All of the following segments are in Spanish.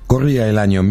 Corría el año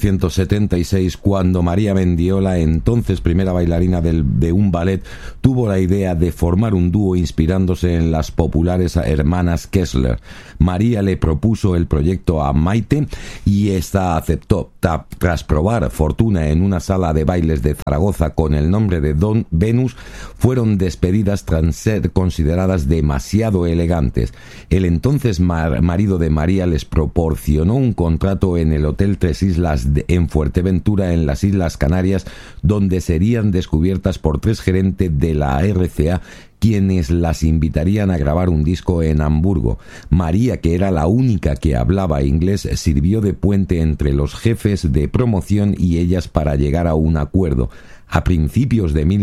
1976 cuando María Mendiola, entonces primera bailarina de un ballet, tuvo la idea de formar un dúo inspirándose en las populares hermanas Kessler. María le propuso el proyecto a Maite y ésta aceptó. Tras probar fortuna en una sala de bailes de Zaragoza con el nombre de Don Venus, fueron despedidas tras ser consideradas demasiado elegantes. El entonces marido de María les proporcionó un contrato en el Hotel Tres Islas en Fuerteventura, en las Islas Canarias, donde serían descubiertas por 3 gerentes de la RCA, quienes las invitarían a grabar un disco en Hamburgo. María, que era la única que hablaba inglés, sirvió de puente entre los jefes de promoción y ellas para llegar a un acuerdo. A principios de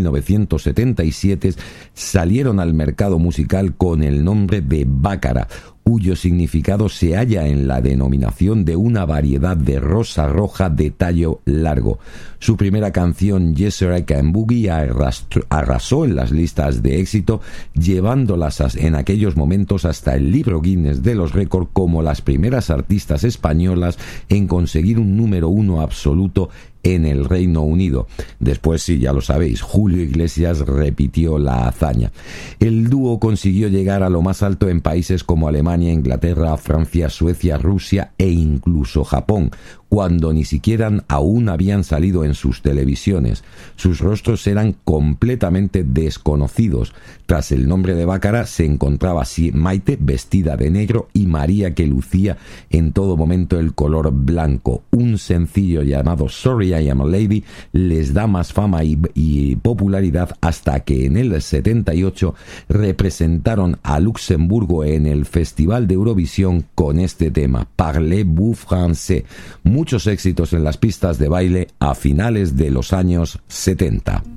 1977 salieron al mercado musical con el nombre de Bácara, cuyo significado se halla en la denominación de una variedad de rosa roja de tallo largo. Su primera canción, Yes Sir I Can Boogie, arrasó en las listas de éxito, llevándolas en aquellos momentos hasta el libro Guinness de los récords como las primeras artistas españolas en conseguir un número 1 absoluto en el Reino Unido. Después, sí, ya lo sabéis, Julio Iglesias repitió la hazaña. El dúo consiguió llegar a lo más alto en países como Alemania, Inglaterra, Francia, Suecia, Rusia e incluso Japón, cuando ni siquiera aún habían salido en sus televisiones. Sus rostros eran completamente desconocidos. Tras el nombre de Bácara se encontraba así Maite, vestida de negro, y María, que lucía en todo momento el color blanco. Un sencillo llamado Sorry I Am a Lady les da más fama y popularidad hasta que en el 78 representaron a Luxemburgo en el Festival de Eurovisión con este tema, Parlez-vous français. Muchos éxitos en las pistas de baile a finales de los años 70.